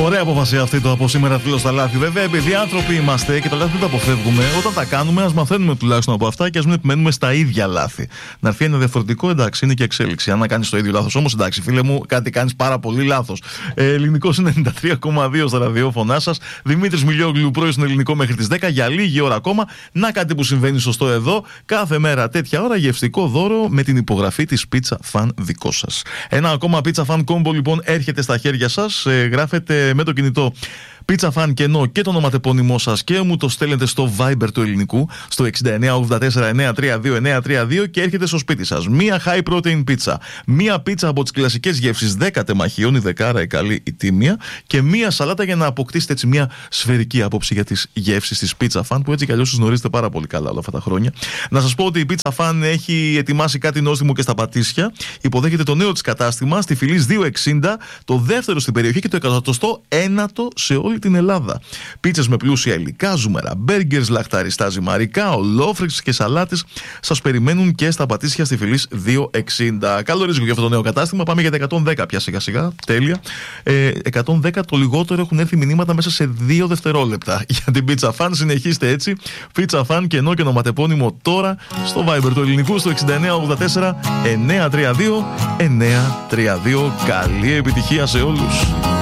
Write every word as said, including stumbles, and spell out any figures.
Ωραία απόφαση αυτή το από σήμερα φίλο στα λάθη. Βέβαια, επειδή άνθρωποι είμαστε και τα λάθη δεν τα αποφεύγουμε, όταν τα κάνουμε, ας μαθαίνουμε τουλάχιστον από αυτά και ας μην επιμένουμε στα ίδια λάθη. Να έρθει ένα διαφορετικό, εντάξει, είναι και εξέλιξη. Αν να κάνεις το ίδιο λάθος όμως, εντάξει, φίλε μου, κάτι κάνεις πάρα πολύ λάθος. Ε, ελληνικός ενενήντα τρία κόμμα δύο στα ραδιόφωνά σας. Δημήτρης Μιλιόγλου, πρωί στον ελληνικό μέχρι τις δέκα για λίγη ώρα ακόμα. Να κάτι που συμβαίνει σωστό εδώ. Κάθε μέρα τέτοια ώρα γευστικό δώρο με την υπογραφή της Pizza Fan δικό σας. Ένα ακόμα Pizza Fan Combo λοιπόν έρχεται στα χέρια σας. Ε, γράφετε με το κινητό Pizza Fan κενό και το ονοματεπώνυμό σας και μου το στέλνετε στο Viber του ελληνικού στο εξήντα εννέα ογδόντα τέσσερα εννιακόσια τριάντα δύο εννιακόσια τριάντα δύο και έρχεται στο σπίτι σας. Μία high protein pizza, μία πίτσα από τις κλασικές γεύσεις δέκα τεμαχίων, η δεκάρα, η καλή, η τίμια και μία σαλάτα για να αποκτήσετε έτσι μία σφαιρική άποψη για τις γεύσεις της Pizza Fan που έτσι κι αλλιώς τις γνωρίζετε πάρα πολύ καλά όλα αυτά τα χρόνια. Να σας πω ότι η Pizza Fan έχει ετοιμάσει κάτι νόστιμο και στα Πατήσια. Υποδέχεται το νέο της κατάστημα στη Φυλής διακόσια εξήντα, το δεύτερο στην περιοχή και το εκατοστό ένατο σε όλη την Ελλάδα. Πίτσες με πλούσια υλικά, ζουμερά, μπέργκερς, λαχταριστά ζυμαρικά, ολόφρυξες και σαλάτες σας περιμένουν και στα Πατήσια στη Φυλής διακόσια εξήντα. Καλό ρίσκο για αυτό το νέο κατάστημα. Πάμε για τα εκατόν δέκα πια σιγά σιγά. Τέλεια. Ε, εκατόν δέκα το λιγότερο έχουν έρθει μηνύματα μέσα σε δύο δευτερόλεπτα. Για την Pizza Fan συνεχίστε έτσι. Pizza Fan κενό και ονοματεπώνυμο τώρα στο Viber του ελληνικού στο εξήντα εννέα ογδόντα τέσσερα εννιακόσια τριάντα δύο εννιακόσια τριάντα δύο. Καλή επιτυχία σε όλους.